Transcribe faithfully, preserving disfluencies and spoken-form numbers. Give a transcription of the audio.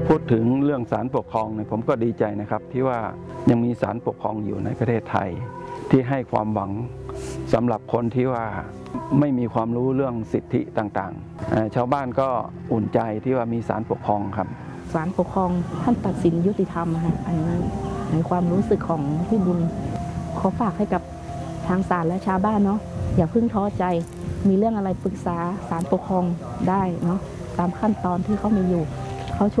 พูดถึงเรื่องศาลปกครองเนี่ยผมก็ดีใจนะครับที่ว่ายังมีศาลปกครองอยู่ในประเทศไทยที่ให้ความหวังสำหรับคนที่ว่าไม่มีความรู้เรื่องสิทธิต่างๆชาวบ้านก็อุ่นใจที่ว่ามีศาลปกครองครับศาลปกครองท่านตัดสินยุติธรรมค่ะอันนี้ในความรู้สึกของพี่บุญขอฝากให้กับทางศาลและชาวบ้านเนาะอย่าเพิ่งท้อใจมีเรื่องอะไรปรึกษาศาลปกครองได้เนาะตามขั้นตอนที่เขามีอยู่